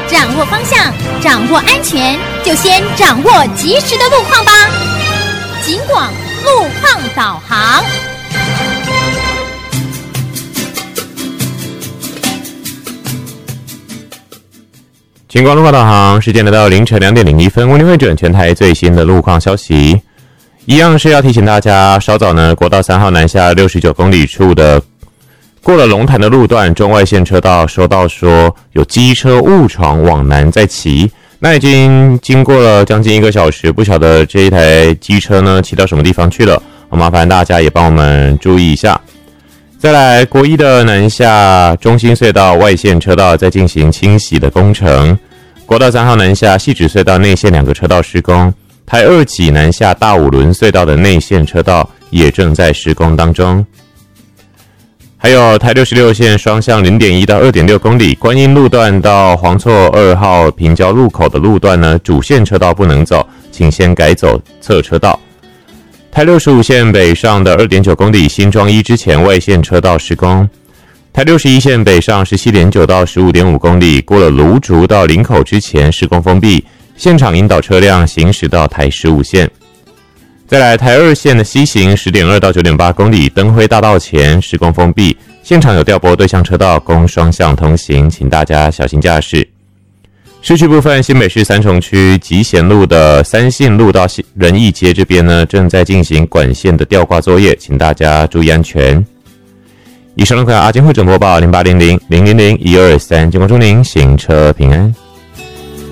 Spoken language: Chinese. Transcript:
掌握方向，掌握安全，就先掌握及时的路况吧。警广路况导航。 警广路况导航，时间来到凌晨2点01分，为您会准全台最新的路况消息。一样是要提醒大家，稍早呢，国道3号南下69公里处的过了龙潭的路段中外线车道，收到说有机车误闯往南在骑，那已经经过了将近1个小时，不晓得这一台机车呢骑到什么地方去了，麻烦大家也帮我们注意一下。再来，国一的南下中心隧道外线车道在进行清洗的工程，国道3号南下汐止隧道内线2个车道施工，台2期南下大五轮隧道的内线车道也正在施工当中。还有台66线双向 0.1 到 2.6 公里观音路段到黄厝2号平交路口的路段呢，主线车道不能走，请先改走侧车道。台65线北上的 2.9 公里新庄一之前外线车道施工，台61线北上 17.9 到 15.5 公里过了芦竹到林口之前施工封闭，现场引导车辆行驶到台15线。再来，台2线的西行 10.2 到 9.8 公里灯辉大道前施工封闭，现场有调拨对向车道供双向通行，请大家小心驾驶。市区部分，新北市三重区集贤路的三信路到仁义街这边呢，正在进行管线的吊挂作业，请大家注意安全。以上的阿金会诊播报0800-000-123，警广祝您行车平安。